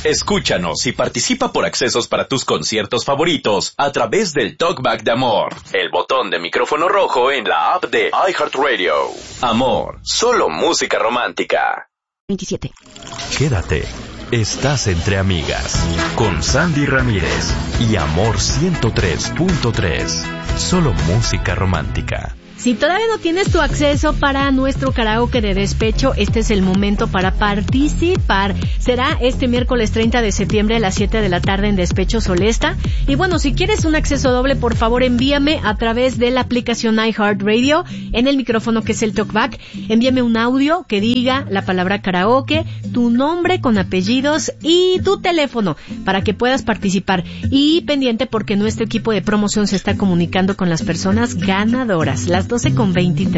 Escúchanos y participa por accesos para tus conciertos favoritos a través del Talkback de Amor, el botón de micrófono rojo en la app de iHeartRadio. Amor, solo música romántica. 27. Quédate. Estás entre amigas con Sandy Ramírez y Amor 103.3. Solo música romántica. Si todavía no tienes tu acceso para nuestro karaoke de despecho, este es el momento para participar. Será este miércoles 30 de septiembre a las 7 de la tarde en Despecho Solesta. Y bueno, si quieres un acceso doble, por favor envíame a través de la aplicación iHeartRadio en el micrófono que es el Talkback. Envíame un audio que diga la palabra karaoke, tu nombre con apellidos y tu teléfono para que puedas participar. Y pendiente porque nuestro equipo de promoción se está comunicando con las personas ganadoras. Las 12:23.